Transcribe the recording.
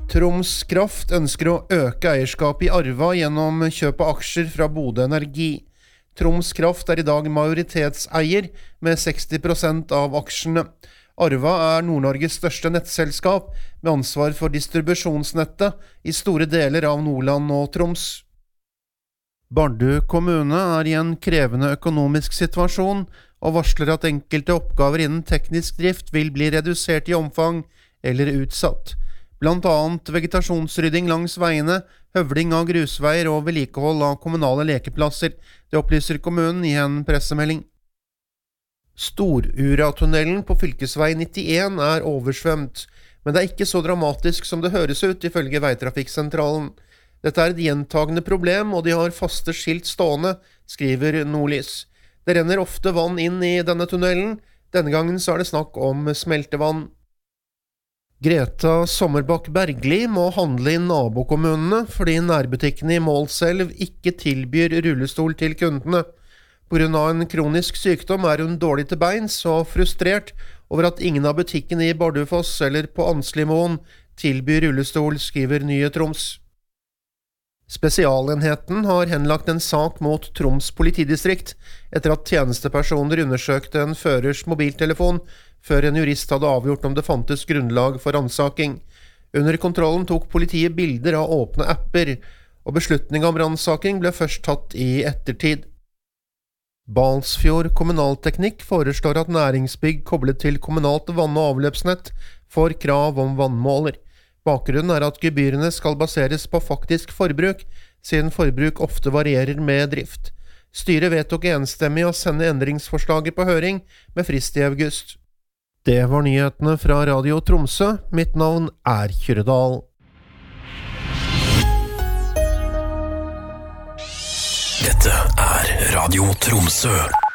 Troms Kraft ønsker å øke eierskapet i Arva gjennom kjøp av aksjer fra Bodø Energi. Troms Kraft i dag majoritetseier med 60% av aksjene. Arva Nord-Norges største nettselskap med ansvar for distribusjonsnettet i store deler av Nordland og Troms. Bardu kommune i en krevende økonomisk situasjon og varsler at enkelte oppgaver innen teknisk drift vil bli redusert i omfang eller utsatt. Blant annet vegetasjonsrydding langs veiene, høvling av grusveier og vedlikehold av kommunale lekeplasser. Det opplyser kommunen i en pressemelding. Storuratunnelen på fylkesvei 91 oversvømt, men det ikke så dramatisk som det høres ut ifølge Veitrafikksentralen. Dette et gjentagende problem, og de har faste skilt stående, skriver Nordlys. Det renner ofte vann inn i denne tunnelen. Denne gangen så det snakk om smeltevann. Greta Sommerbakk Bergli må handle i nabokommunene fordi nærbutikkene i Målselv ikke tilbyr rullestol til kundene. På grunn av en kronisk sykdom hun dårlig til beins og frustrert over at ingen av butikkene i Bardufoss eller på Anslimåen tilbyr rullestol, skriver Nye Troms. Spesialenheten har henlagt en sak mot Troms politidistrikt etter at tjenestepersoner undersøkte en førers mobiltelefon før en jurist hadde avgjort om det fantes grunnlag for ransaking. Under kontrollen tok politiet bilder av åpne apper, og beslutning om ransaking ble først tatt i ettertid. Balsfjord Kommunalteknikk foreslår at næringsbygg koblet til kommunalt vann- og avløpsnett får krav om vannmåler. Bakgrunnen at gebyrene skal baseres på faktisk forbruk, siden forbruk ofte varierer med drift. Styret vedtok enstemmig å sende endringsforslaget på høring med frist i august. Det var nyhetene fra Radio Tromsø. Mitt navn Kyrredal. Dette Radio Tromsø.